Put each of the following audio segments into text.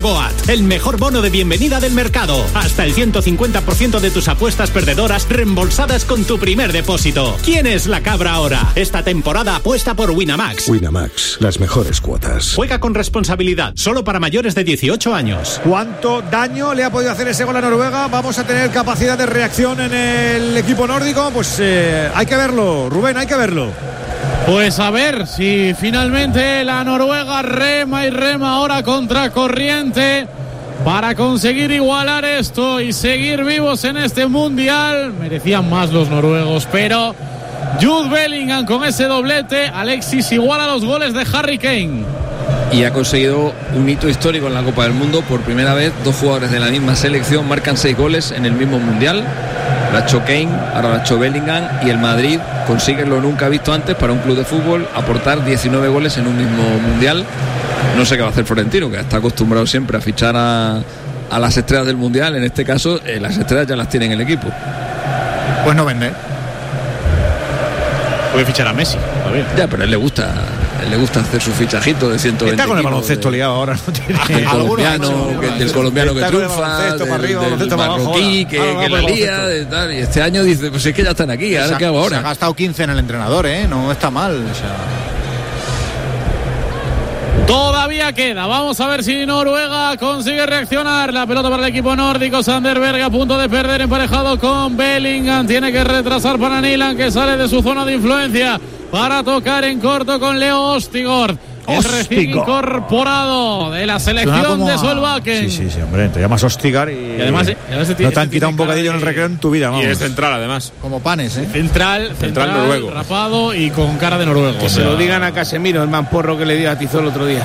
Boat, el mejor bono de bienvenida del mercado. Hasta el 150% de tus apuestas perdedoras reembolsadas con tu primer depósito. ¿Quién es la cabra ahora? Esta temporada apuesta por Winamax. Winamax, las mejores cuotas. Juega con responsabilidad, solo para mayores de 18 años. ¿Cuánto daño le ha podido hacer ese gol a Noruega? ¿Vamos a tener capacidad de reacción en el equipo nórdico? Pues hay que verlo, Rubén, hay que verlo. Pues a ver si finalmente la Noruega rema y rema ahora contra corriente para conseguir igualar esto y seguir vivos en este mundial. Merecían más los noruegos, pero Jude Bellingham con ese doblete, Alexis iguala los goles de Harry Kane. Y ha conseguido un hito histórico en la Copa del Mundo. Por primera vez, dos jugadores de la misma selección marcan 6 goles en el mismo mundial. Lo ha hecho Kane, ahora lo ha hecho Bellingham, y el Madrid consigue lo nunca visto antes para un club de fútbol, aportar 19 goles en un mismo mundial. No sé qué va a hacer Florentino, que está acostumbrado siempre a fichar a las estrellas del mundial. En este caso, las estrellas ya las tiene en el equipo. Pues no vende. Puede fichar a Messi, a ver. Ya, pero a él le gusta hacer su fichajito de 120. Está con el baloncesto liado ahora, no tiene. Del colombiano que triunfa, del marroquí que la lía, de tal. Y este año dice, pues es que ya están aquí, ahora qué hago ahora. Se ha gastado 15 en el entrenador, no está mal. O sea. Todavía queda, vamos a ver si Noruega consigue reaccionar. La pelota para el equipo nórdico, Sander Berge a punto de perder emparejado con Bellingham, tiene que retrasar para Nilan, que sale de su zona de influencia para tocar en corto con Leo Ostigord, el recién incorporado de la selección de Solbakken. Sí, hombre, te llamas Ostigar y además no te han quitado un bocadillo en el recreo en tu vida, vamos. Y es central, además. Como panes, Central noruego. Rapado y con cara de noruego. Que se lo digan a Casemiro, el mamporro que le dio a Tizol el otro día.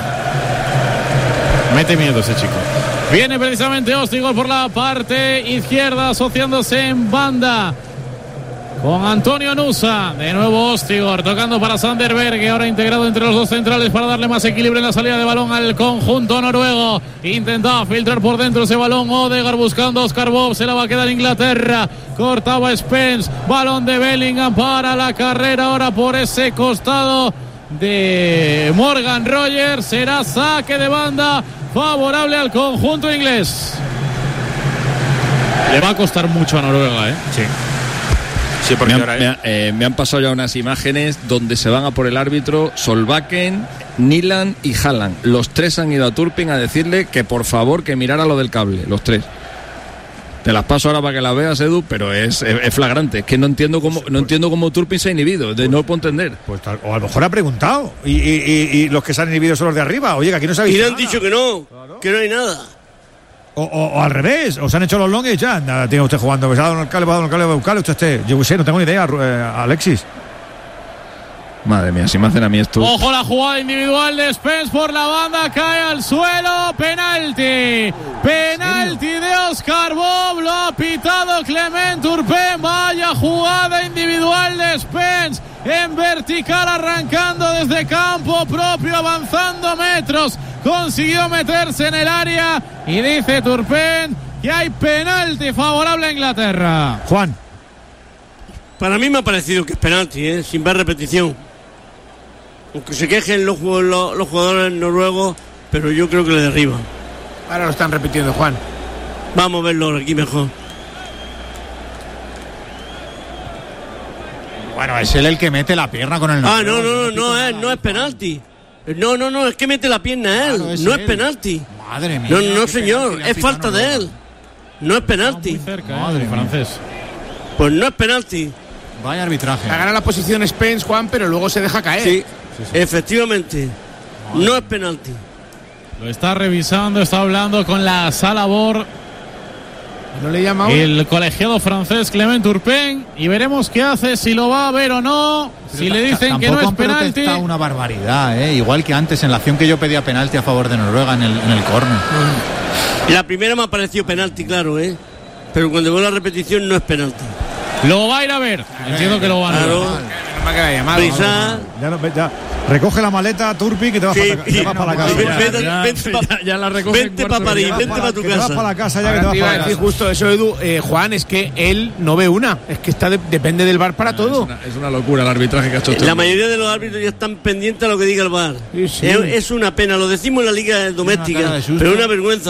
Mete miedo ese chico. Viene precisamente Ostigord por la parte izquierda, asociándose en banda con Antonio Nusa. De nuevo Ostigord tocando para Sander Berge, ahora integrado entre los dos centrales para darle más equilibrio en la salida de balón al conjunto noruego. Intentaba filtrar por dentro ese balón Odegaard buscando a Oscar Bob, se la va a quedar Inglaterra. Cortaba Spence, balón de Bellingham para la carrera ahora por ese costado de Morgan Rogers. Será saque de banda favorable al conjunto inglés. Le va a costar mucho a Noruega, Sí. Sí, porque me han pasado ya unas imágenes donde se van a por el árbitro Solbakken, Nilan y Haaland. Los tres han ido a Turpin a decirle que por favor que mirara lo del cable, los tres. Te las paso ahora para que las veas, Edu, pero es flagrante. Es que no entiendo cómo Turpin se ha inhibido. No lo puedo entender. Pues, o a lo mejor ha preguntado. Y los que se han inhibido son los de arriba. Oye, que aquí no se ha visto. Y le han dicho que no, claro, que no hay nada. O al revés, os han hecho los longues y ya. Nada, tiene usted jugando. Pues ha dado el cable, va a buscar usted. Yo sé, no tengo ni idea, Alexis. Madre mía, si me hacen a mí esto. Ojo la jugada individual de Spence por la banda, cae al suelo, penalti de Oscar Bob, lo ha pitado Clement Turpin. Vaya jugada individual de Spence en vertical, arrancando desde campo propio, avanzando metros, consiguió meterse en el área y dice Turpin que hay penalti favorable a Inglaterra. Juan. Para mí me ha parecido que es penalti, sin ver repetición. Aunque se quejen los jugadores noruegos, pero yo creo que le derriban. Ahora lo están repitiendo, Juan. Vamos a verlo aquí mejor. Bueno, es él el que mete la pierna con el noruego. No es penalti. No, es que mete la pierna él. Claro, no es penalti. Madre mía. No, señor, es falta de él. No es penalti. Muy cerca, Madre francés. Pues no es penalti. Vaya arbitraje. Gana la posición Spence, Juan, pero luego se deja caer. Sí. Efectivamente. No es penalti. Lo está revisando, está hablando con la sala BOR. ¿No le llama el colegiado francés Clement Turpin y veremos qué hace, si lo va a ver o no. Pero si le dicen que no es penalti. Está una barbaridad, igual que antes en la acción que yo pedía penalti a favor de Noruega en el córner. La primera me ha parecido penalti, claro, pero cuando veo la repetición no es penalti. Lo va a ir a ver. Entiendo que lo van a ver. Ya, recoge la maleta, Turpin, que te vas para la casa. Ya la recoge. Vente para París, vente para tu casa. Te vas para la casa ya, que te vas para la casa. Justo eso, Edu. Juan, es que él no ve una. Es que depende del VAR para todo. Es una locura el arbitraje que ha hecho. La mayoría de los árbitros ya están pendientes a lo que diga el VAR. Sí. Es una pena, lo decimos en la liga doméstica, pero es una vergüenza.